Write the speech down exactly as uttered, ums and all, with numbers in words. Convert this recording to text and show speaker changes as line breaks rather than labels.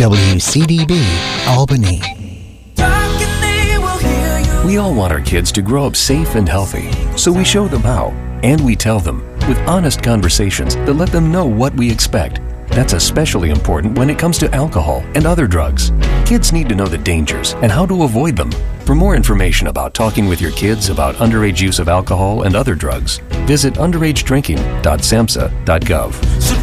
W C D B, Albany.
We all want our kids to grow up safe and healthy, so we show them how, and we tell them with honest conversations that let them know what we expect. That's especially important when it comes to alcohol and other drugs. Kids need to know the dangers and how to avoid them. For more information about talking with your kids about underage use of alcohol and other drugs, visit underage drinking dot samhsa dot gov.